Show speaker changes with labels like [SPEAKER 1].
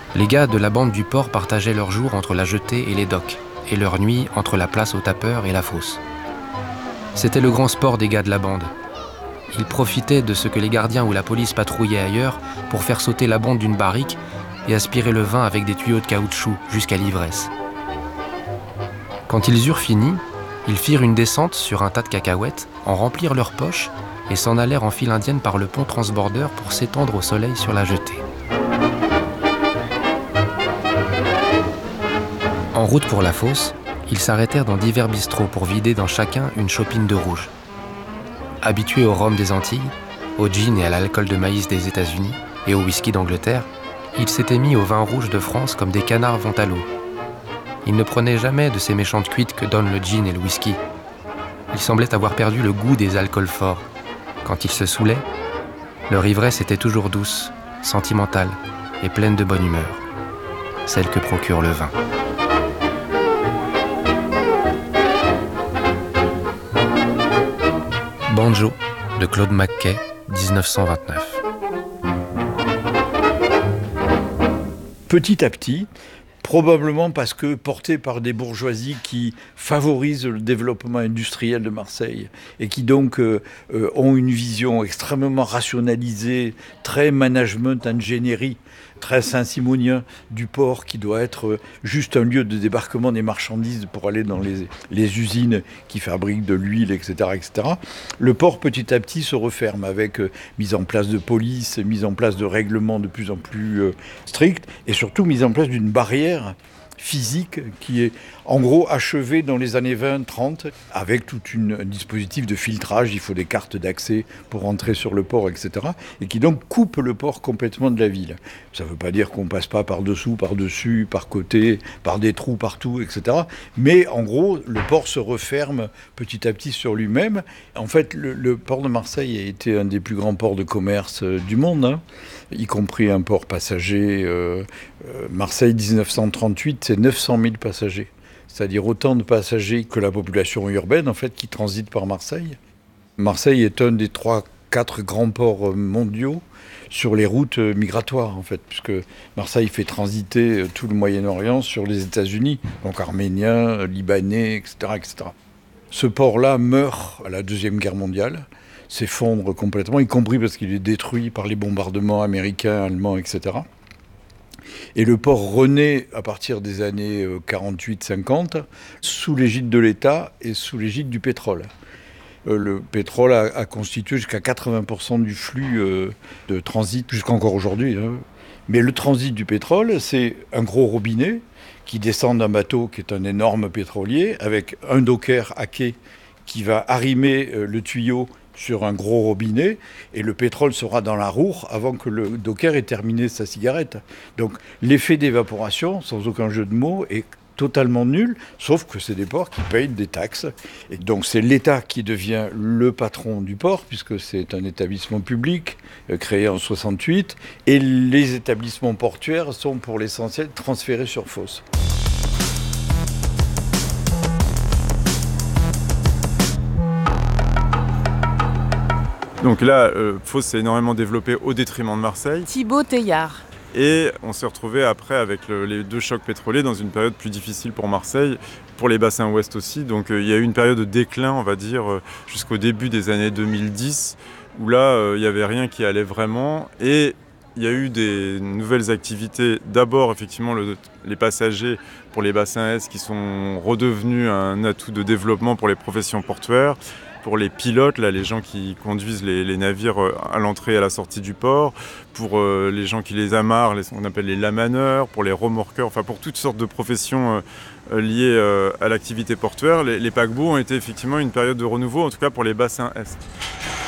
[SPEAKER 1] Les gars de la bande du port partageaient leurs jours entre la jetée et les docks, et leurs nuits entre la place aux tapeurs et la fosse. C'était le grand sport des gars de la bande. Ils profitaient de ce que les gardiens ou la police patrouillaient ailleurs pour faire sauter la bande d'une barrique et aspirer le vin avec des tuyaux de caoutchouc jusqu'à l'ivresse. Quand ils eurent fini, ils firent une descente sur un tas de cacahuètes, en remplirent leurs poches et s'en allèrent en file indienne par le pont transborder pour s'étendre au soleil sur la jetée. En route pour la fosse, ils s'arrêtèrent dans divers bistrots pour vider dans chacun une chopine de rouge. Habitués au rhum des Antilles, au gin et à l'alcool de maïs des États-Unis et au whisky d'Angleterre, ils s'étaient mis au vin rouge de France comme des canards vont à l'eau. Ils ne prenaient jamais de ces méchantes cuites que donnent le gin et le whisky. Ils semblaient avoir perdu le goût des alcools forts. Quand ils se saoulaient, leur ivresse était toujours douce, sentimentale et pleine de bonne humeur, celle que procure le vin. Banjo de Claude McKay, 1929.
[SPEAKER 2] Petit à petit, probablement parce que portés par des bourgeoisies qui favorisent le développement industriel de Marseille et qui donc ont une vision extrêmement rationalisée, très management ingénierie, très saint-simonien du port qui doit être juste un lieu de débarquement des marchandises pour aller dans les usines qui fabriquent de l'huile, etc., etc. Le port petit à petit se referme avec mise en place de police, mise en place de règlements de plus en plus stricts et surtout mise en place d'une barrière physique qui est en gros achevée dans les années 20-30 avec tout un dispositif de filtrage, il faut des cartes d'accès pour entrer sur le port, etc. et qui donc coupe le port complètement de la ville. Ça ne veut pas dire qu'on ne passe pas par-dessous, par-dessus, par côté, par des trous partout, etc. Mais en gros, le port se referme petit à petit sur lui-même. En fait, le port de Marseille a été un des plus grands ports de commerce du monde, y compris un port passager. Marseille 1938, c'est 900 000 passagers. C'est-à-dire autant de passagers que la population urbaine, en fait, qui transite par Marseille. Marseille est un des 3-4 grands ports mondiaux sur les routes migratoires, en fait, puisque Marseille fait transiter tout le Moyen-Orient sur les États-Unis, donc arméniens, libanais, etc., etc. Ce port-là meurt à la Deuxième Guerre mondiale, s'effondre complètement, y compris parce qu'il est détruit par les bombardements américains, allemands, etc. Et le port renaît à partir des années 48-50 sous l'égide de l'État et sous l'égide du pétrole. Le pétrole a constitué jusqu'à 80% du flux de transit jusqu'encore aujourd'hui. Mais le transit du pétrole, c'est un gros robinet qui descend d'un bateau qui est un énorme pétrolier avec un docker à quai qui va arrimer le tuyau sur un gros robinet, et le pétrole sera dans la roue avant que le docker ait terminé sa cigarette. Donc l'effet d'évaporation, sans aucun jeu de mots, est totalement nul, sauf que c'est des ports qui payent des taxes. Et donc c'est l'État qui devient le patron du port, puisque c'est un établissement public créé en 68, et les établissements portuaires sont pour l'essentiel transférés sur fosse.
[SPEAKER 3] Donc là, Fos s'est énormément développé au détriment de Marseille.
[SPEAKER 4] Thibaut Teillard.
[SPEAKER 3] Et on s'est retrouvé après avec les deux chocs pétroliers dans une période plus difficile pour Marseille, pour les bassins ouest aussi. Donc il y a eu une période de déclin, on va dire, jusqu'au début des années 2010, où là, il n'y avait rien qui allait vraiment. Et il y a eu des nouvelles activités. D'abord, effectivement, les passagers pour les bassins est qui sont redevenus un atout de développement pour les professions portuaires. Pour les pilotes, là, les gens qui conduisent les navires à l'entrée et à la sortie du port, pour les gens qui les amarrent, on appelle les lamaneurs, pour les remorqueurs, enfin pour toutes sortes de professions liées à l'activité portuaire, les paquebots ont été effectivement une période de renouveau, en tout cas pour les bassins est.